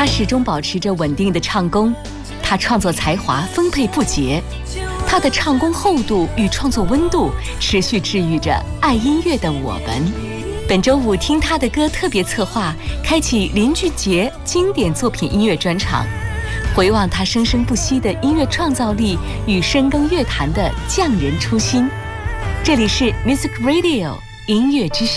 他始终保持着稳定的唱功，他创作才华丰沛不竭，他的唱功厚度与创作温度持续治愈着爱音乐的我们。本周五听他的歌特别策划，开启林俊杰经典作品音乐专场，回望他生生不息的音乐创造力与深耕乐坛的匠人初心。这里是 Music Radio 音乐之声。